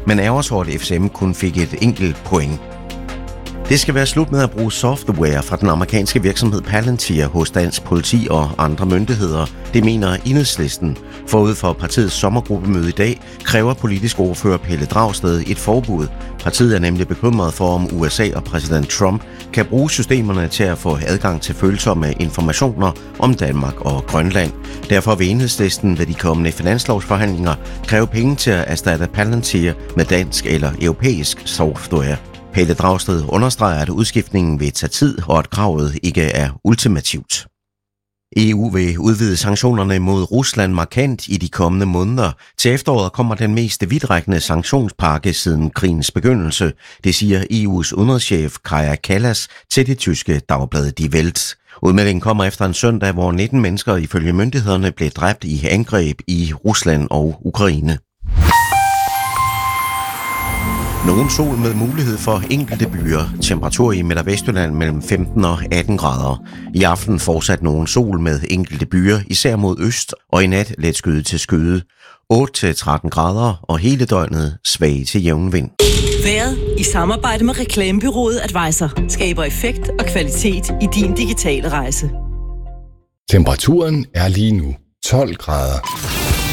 men ærger sig, at FCM kun fik et enkelt point. Det skal være slut med at bruge software fra den amerikanske virksomhed Palantir hos dansk politi og andre myndigheder. Det mener Enhedslisten. Forud for partiets sommergruppemøde i dag kræver politisk ordfører Pelle Dragsted et forbud. Partiet er nemlig bekymret for, om USA og præsident Trump kan bruge systemerne til at få adgang til følsomme informationer om Danmark og Grønland. Derfor vil Enhedslisten ved de kommende finanslovsforhandlinger kræve penge til at erstatte Palantir med dansk eller europæisk software. Pelle Dragsted understreger, at udskiftningen vil tage tid, og at kravet ikke er ultimativt. EU vil udvide sanktionerne mod Rusland markant i de kommende måneder. Til efteråret kommer den mest vidtrækkende sanktionspakke siden krigens begyndelse. Det siger EU's udenrigschef Kaja Kallas til det tyske dagblad Die Welt. Udmeldingen kommer efter en søndag, hvor 19 mennesker ifølge myndighederne blev dræbt i angreb i Rusland og Ukraine. Nogen sol med mulighed for enkelte byer. Temperatur i Midt- og Vestjylland mellem 15 og 18 grader. I aften fortsat nogen sol med enkelte byer, især mod øst, og i nat let skyde til skyde. 8-13 grader og hele døgnet svag til jævn vind. Vejret i samarbejde med reklamebureauet Advisor skaber effekt og kvalitet i din digitale rejse. Temperaturen er lige nu 12 grader.